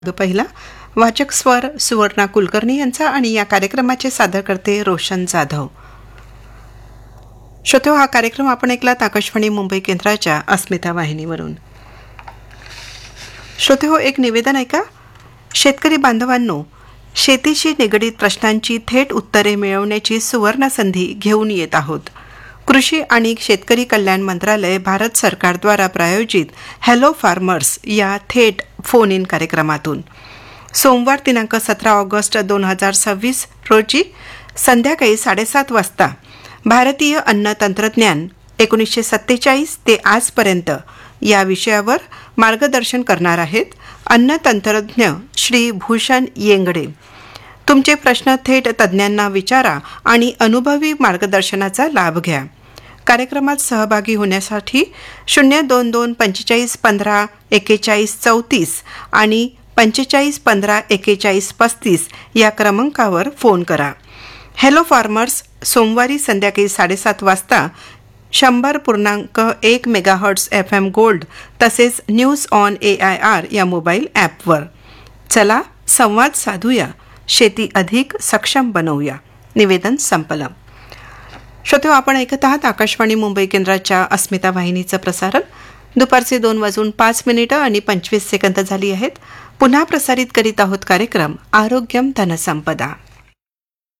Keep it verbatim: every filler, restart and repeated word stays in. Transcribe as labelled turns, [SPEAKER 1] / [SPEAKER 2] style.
[SPEAKER 1] भाग पहिला. वाचक स्वर सुवर्णा कुलकर्णी यांचा आणि या कार्यक्रमाचे सादरकर्ते रोशन जाधव. श्रोतो, हा कार्यक्रम आपण ऐकलात आकाशवाणी मुंबई केंद्राच्या अस्मिता वाहिनीवरून. श्रोतो, एक निवेदन ऐका. शेतकरी बांधवांनो, शेतीशी निगडीत प्रश्नांची थेट उत्तरे मिळवण्याची सुवर्ण संधी घेऊन येत आहोत. कृषी आणि शेतकरी कल्याण मंत्रालय भारत सरकारद्वारा प्रायोजित हॅलो फार्मर्स या थेट फोन इन कार्यक्रमातून सोमवार दिनांक सतरा ऑगस्ट दोन हजार सव्वीस रोजी संध्याकाळी साडेसात वाजता भारतीय अन्न तंत्रज्ञान एकोणीसशे सत्तेचाळीस ते आजपर्यंत या विषयावर मार्गदर्शन करणार आहेत अन्न तंत्रज्ञ श्री भूषण येंगडे. तुमचे प्रश्न थेट तज्ज्ञांना विचारा आणि अनुभवी मार्गदर्शनाचा लाभ घ्या. कार्यक्रमात सहभागी होण्यासाठी शून्य दोन दोन पंचेचाळीस पंधरा एकेचाळीस चौतीस आणि पंचेचाळीस पंधरा एकेचाळीस पस्तीस या क्रमांकावर फोन करा. हॅलो फार्मर्स सोमवारी संध्याकाळी साडेसात वाजता शंभर पूर्णांक एक मेगाहर्ट्स एफ एम गोल्ड तसेच news on A I R या मोबाईल ॲपवर. चला संवाद साधूया, शेती अधिक सक्षम बनवूया. निवेदन संपलं. श्रोतो, आपण ऐकत आहात आकाशवाणी मुंबई केंद्राच्या अस्मिता वाहिनीचं प्रसारण. दुपारचे दोन वाजून पाच मिनिटं आणि पंचवीस सेकंद झाली आहेत. पुन्हा प्रसारित करीत आहोत कार्यक्रम आरोग्यम धनसंपदा.